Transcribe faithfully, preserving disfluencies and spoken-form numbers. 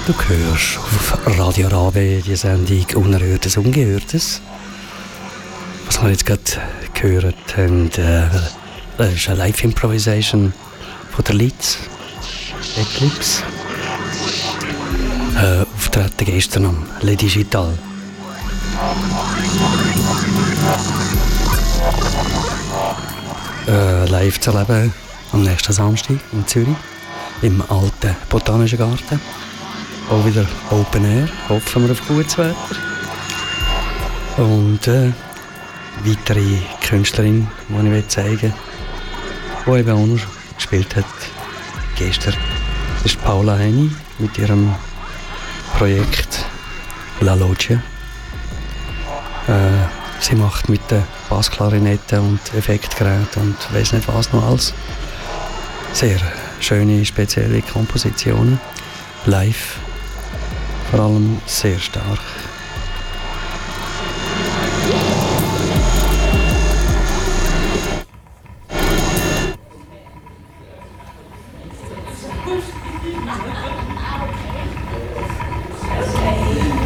Du hörst auf Radio Rabe die Sendung «Unerhörtes, Ungehörtes». Was wir jetzt gerade gehört haben, äh, das ist eine Live-Improvisation von der Liz Eclipse. Äh, auftreten gestern am Le Digital. Äh, live zu erleben am nächsten Samstag in Zürich, im alten Botanischen Garten. Auch wieder Open Air, hoffen wir auf gutes Wetter. Und äh, weitere Künstlerin, die ich zeigen will, die eben auch noch gespielt hat gestern, ist Paula Heini mit ihrem Projekt La Loggia. Äh, sie macht mit der Bassklarinette und Effektgeräten und weiss nicht was noch alles. Sehr schöne, spezielle Kompositionen. Live vor allem sehr stark.